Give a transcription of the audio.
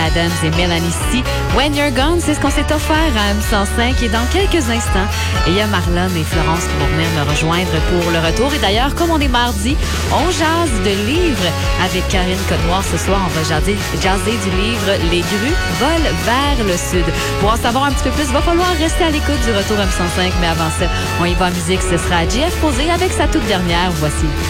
Adams et Mélanie C. When You're Gone, c'est ce qu'on s'est offert à M105 et dans quelques instants, il y a Marlon et Florence qui vont venir me rejoindre pour le retour. Et d'ailleurs, comme on est mardi, on jase de livres avec Karine Codenoir. Ce soir, on va jaser du livre Les grues volent vers le sud. Pour en savoir un petit peu plus, il va falloir rester à l'écoute du retour M105. Mais avant ça, on y va en musique. Ce sera JF Posé avec sa toute dernière. Voici